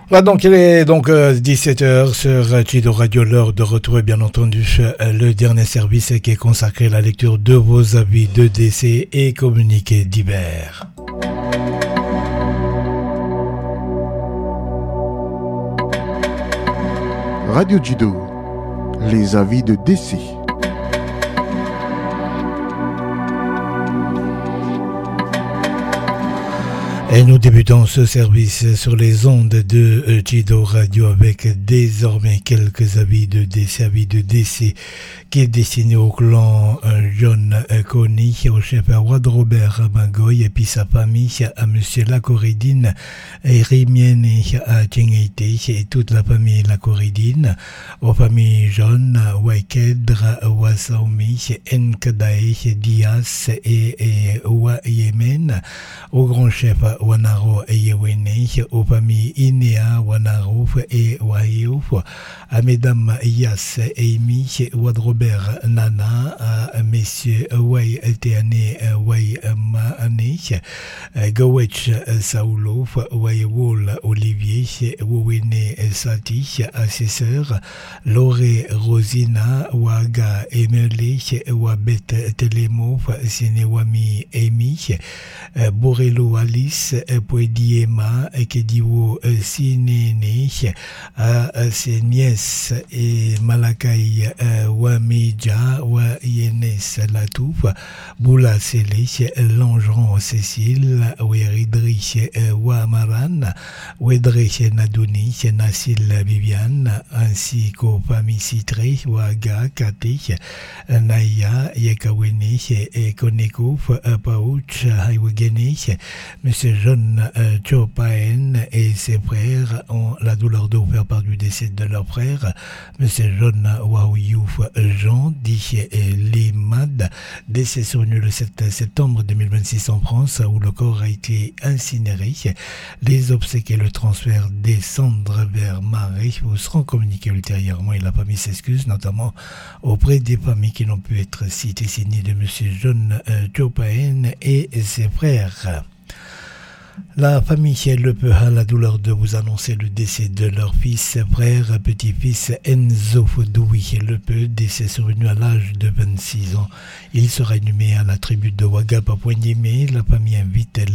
Voilà, donc il est 17h sur Chido Radio, l'heure de retrouver bien entendu le dernier service qui est consacré à la lecture de vos avis de décès et communiqués divers. Radio Chido, les avis de décès. Et nous débutons ce service sur les ondes de Chido Radio avec désormais quelques avis de décès qui est destiné au clan John Coney, au chef Wad Robert Magoy et puis sa famille, à monsieur Lacoridine et Rimienne à Tchengeite et toute la famille Lacoridine, aux familles John, Wakedra, Wasaomi, Nkadae, Dias et Yemen, au grand chef Wanaro et Yewene, aux familles Inea, Wanarouf et Wahiouf, à mesdames Yas et Amy, Wad Robert Nana, à messieurs Way Teane, Way Maane, Gowech Saulouf, Way Wol Olivier, Wowene Sati, à ses sœurs, Loré Rosina, Waga Emele, Wabet Telemouf, Senewami Amy, Borelo Alice, Poediema, Kediwo Sinene, à ses nièces et Malakai Wamija, Wayenes Latouf, Boula Sele, Langeron Cécile, Weridrich Wamaran, Wedrich Nadouni, Nassil Viviane, ainsi qu'aux familles Citré, Waga, Kate, Naya, Yekawene et Konekouf, Pauch, Haïwegene, Monsieur John Chopaen et ses frères ont la douleur de faire part du décès de leur frère, Monsieur John Waouyouf Jean, dit Limad, décès survenu le 7 septembre 2026 en France, où le corps a été incinéré. Les obsèques et le transfert des cendres vers Marais vous seront communiqués ultérieurement et la famille s'excuse, notamment auprès des familles qui n'ont pu être citées, signées de Monsieur John Chopaen et ses frères. La famille Lepe a la douleur de vous annoncer le décès de leur fils, frère, petit-fils Enzo Fodoui Lepe, décès survenu à l'âge de 26 ans. Il sera inhumé à la tribu de Waga Papouanieme. La famille invite